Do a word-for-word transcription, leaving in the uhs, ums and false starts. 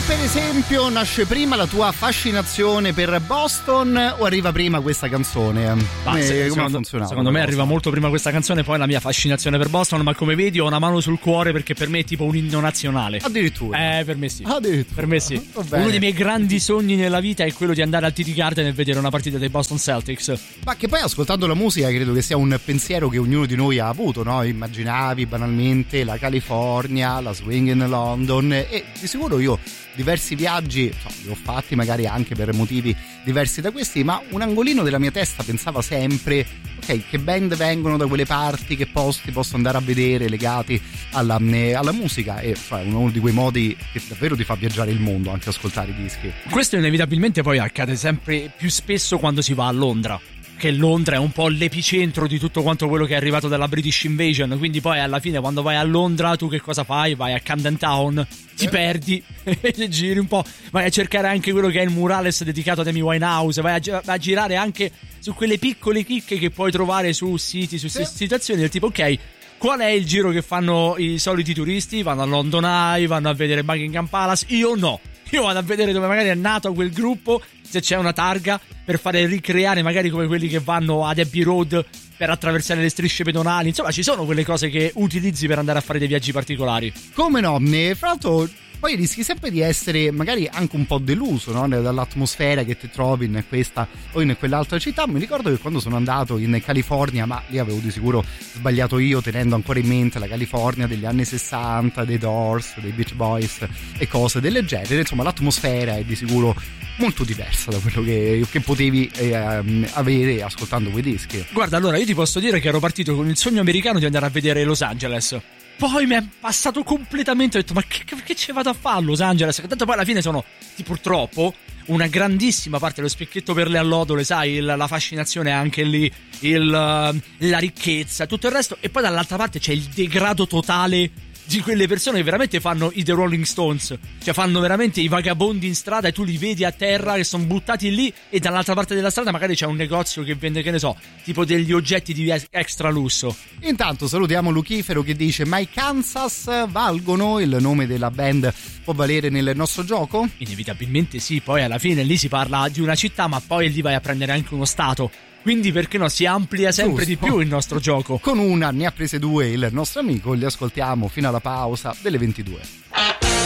per esempio, nasce prima la tua fascinazione per Boston o arriva prima questa canzone? Come, se, come secondo, secondo me arriva molto prima questa canzone, poi la mia fascinazione per Boston, ma come vedi ho una mano sul cuore perché per me è tipo un inno nazionale. Addirittura? Eh, per me sì. Addirittura. Per me sì. Uno dei miei grandi sogni nella vita è quello di andare al T D Garden e vedere una partita dei Boston Celtics. Ma che poi ascoltando la musica credo che sia un pensiero che ognuno di noi ha avuto, no? Immaginavi banalmente la California, la swing in London, e di sicuro io diversi viaggi so, li ho fatti magari anche per motivi diversi da questi, ma un angolino della mia testa pensava sempre ok, che band vengono da quelle parti, che posti posso andare a vedere legati alla, alla musica, e so, è uno di quei modi che davvero ti fa viaggiare il mondo, anche ascoltare i dischi. Questo inevitabilmente poi accade sempre più spesso quando si va a Londra, che Londra è un po' l'epicentro di tutto quanto quello che è arrivato dalla British Invasion, quindi poi alla fine quando vai a Londra tu che cosa fai? Vai a Camden Town, ti eh. perdi e giri un po', vai a cercare anche quello che è il murales dedicato ad Amy Winehouse, vai a, gi- a girare anche su quelle piccole chicche che puoi trovare su siti, su eh. situazioni del tipo ok, qual è il giro che fanno i soliti turisti? Vanno a London Eye, vanno a vedere Buckingham Palace, io no. Io vado a vedere dove magari è nato quel gruppo, se c'è una targa, per fare ricreare magari come quelli che vanno ad Abbey Road per attraversare le strisce pedonali. Insomma, ci sono quelle cose che utilizzi per andare a fare dei viaggi particolari. Come no? Fra l'altro poi rischi sempre di essere magari anche un po' deluso, no? Dall'atmosfera che ti trovi in questa o in quell'altra città. Mi ricordo che quando sono andato in California, ma lì avevo di sicuro sbagliato io, tenendo ancora in mente la California degli anni sessanta, dei Doors, dei Beach Boys e cose del genere, insomma l'atmosfera è di sicuro molto diversa da quello che, che potevi eh, avere ascoltando quei dischi. Guarda, allora io ti posso dire che ero partito con il sogno americano di andare a vedere Los Angeles. Poi mi è passato completamente, ho detto ma che, che ci vado a fare a Los Angeles? Che tanto poi alla fine sono, sì, purtroppo, una grandissima parte dello specchietto per le allodole, sai, il, la fascinazione anche lì, il, la ricchezza, tutto il resto, e poi dall'altra parte c'è il degrado totale di quelle persone che veramente fanno i The Rolling Stones, cioè fanno veramente i vagabondi in strada e tu li vedi a terra che sono buttati lì, e dall'altra parte della strada magari c'è un negozio che vende, che ne so, tipo degli oggetti di extra lusso. Intanto salutiamo Lucifero che dice ma i Kansas valgono? Il nome della band può valere nel nostro gioco? Inevitabilmente sì, poi alla fine lì si parla di una città, ma poi lì vai a prendere anche uno stato. Quindi perché no, si amplia sempre Giusto. Di più il nostro gioco. Con una ne ha prese due il nostro amico, li ascoltiamo fino alla pausa delle ventidue.